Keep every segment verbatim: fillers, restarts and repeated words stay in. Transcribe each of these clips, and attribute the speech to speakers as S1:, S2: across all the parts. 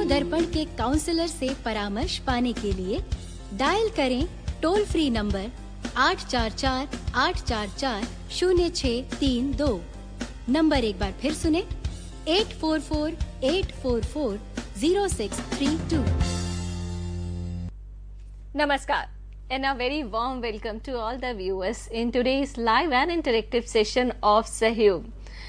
S1: दर्पण के काउंसलर से परामर्श पाने के लिए डायल करें टोल फ्री नंबर आठ चार चार आठ चार चार शून्य छः तीन दो। नंबर एक बार फिर सुने, eight four four eight four four zero six three to.
S2: Namaskar and a very warm welcome to all the viewers in today's live and interactive session of Sahyog.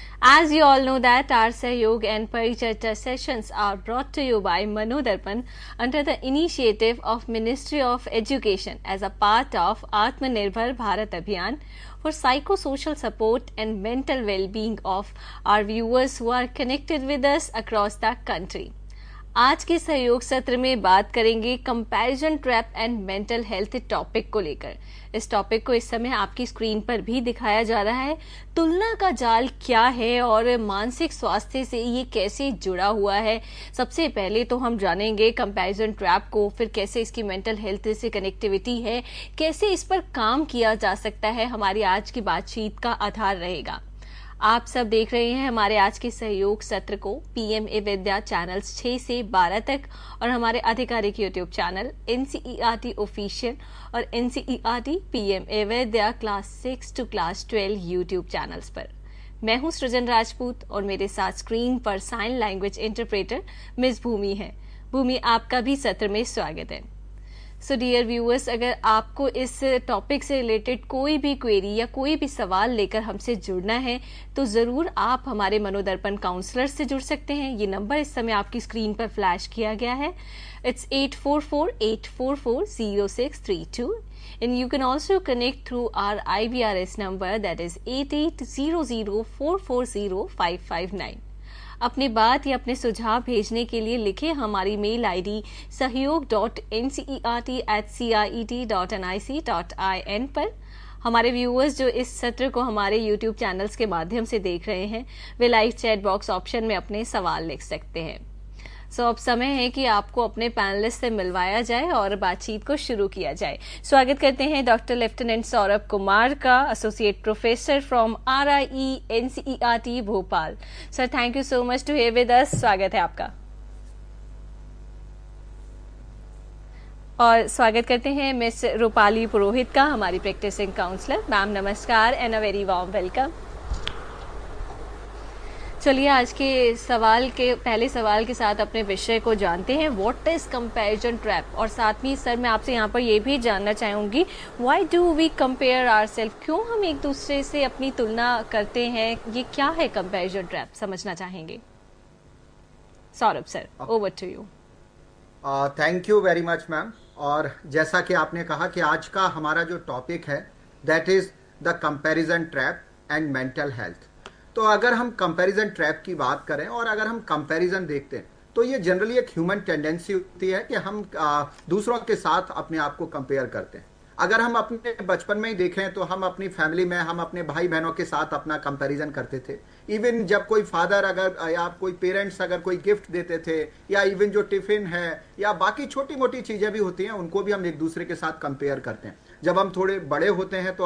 S2: As you all know that our Sahyog and Paricharcha sessions are brought to you by Mano Darpan under the initiative of Ministry of Education as a part of Atmanirbhar Bharat Abhiyan for psychosocial support and mental well-being of our viewers who are connected with us across the country. आज के सहयोग सत्र में बात करेंगे comparison trap and mental health topic को लेकर। इस टॉपिक को इस समय आपकी स्क्रीन पर भी दिखाया जा रहा है। तुलना का जाल क्या है और मानसिक स्वास्थ्य से ये कैसे जुड़ा हुआ है, सबसे पहले तो हम जानेंगे कंपैरिजन ट्रैप को, फिर कैसे इसकी मेंटल हेल्थ से कनेक्टिविटी है, कैसे इस पर काम किया जा सकता है, हमारी आज की बातचीत का आधार रहेगा। आप सब देख रहे हैं हमारे आज के सहयोग सत्र को पीएम ए विद्या चैनल्स छह से बारह तक और हमारे आधिकारिक यूट्यूब चैनल एनसीईआरटी ऑफिशियल और NCERT PM A Vidya class six to class twelve YouTube channels पर। मैं हूं सृजन राजपूत और मेरे साथ स्क्रीन पर साइन लैंग्वेज इंटरप्रेटर मिस भूमि है। भूमि, आपका भी सत्र में स्वागत है। सो डियर व्यूअर्स, अगर आपको इस टॉपिक से रिलेटेड कोई भी क्वेरी या कोई भी सवाल लेकर हमसे जुड़ना है तो ज़रूर आप हमारे मनोदर्पण काउंसलर से जुड़ सकते हैं। ये नंबर इस समय आपकी स्क्रीन पर फ्लैश किया गया है। It's eight four four eight four four zero six three to and you can also connect through our I V R S number that is eight eight zero zero four four zero five five nine. अपनी बात या अपने सुझाव भेजने के लिए लिखें हमारी मेल आईडी सहयोग dot N C E R T eight C I E T dot N I C dot I N पर। हमारे व्यूअर्स जो इस सत्र को हमारे यूट्यूब चैनल्स के माध्यम से देख रहे हैं वे लाइव चैट बॉक्स ऑप्शन में अपने सवाल लिख सकते हैं। सो so, अब समय है कि आपको अपने पैनलिस्ट से मिलवाया जाए और बातचीत को शुरू किया जाए। स्वागत करते हैं डॉक्टर लेफ्टिनेंट सौरभ कुमार का, associate professor from are I E NCERT Bhopal. Sir, thank you so much to here with us. स्वागत है आपका। और स्वागत करते हैं मिस रूपाली पुरोहित का, हमारी प्रैक्टिसिंग काउंसलर। मैम नमस्कार and a very warm welcome. चलिए आज के सवाल के पहले सवाल के साथ अपने विषय को जानते हैं, व्हाट इज कंपैरिजन ट्रैप। और साथ में सर मैं आपसे यहाँ पर ये भी जानना चाहूंगी, why do we compare ourselves, क्यों हम एक दूसरे से अपनी तुलना करते हैं, ये क्या है कंपैरिजन ट्रैप, समझना चाहेंगे। Saurabh sir, over to you.
S3: Thank you very much ma'am. और जैसा कि आपने कहा कि आज का हमारा जो टॉपिक है that is the comparison trap and mental health. तो अगर हम कंपैरिजन ट्रैप की बात करें और अगर हम कंपैरिजन देखते हैं तो ये जनरली एक ह्यूमन टेंडेंसी होती है कि हम आ, दूसरों के साथ अपने आप को कंपेयर करते हैं। अगर हम अपने बचपन में ही देखें तो हम अपनी फैमिली में हम अपने भाई बहनों के साथ अपना कंपैरिजन करते थे। इवन जब कोई फादर अगर या कोई पेरेंट्स अगर कोई गिफ्ट देते थे या इवन जो टिफिन है या बाकी छोटी मोटी चीजें भी होती हैं उनको भी हम एक दूसरे के साथ कंपेयर करते हैं। जब हम थोड़े बड़े होते हैं तो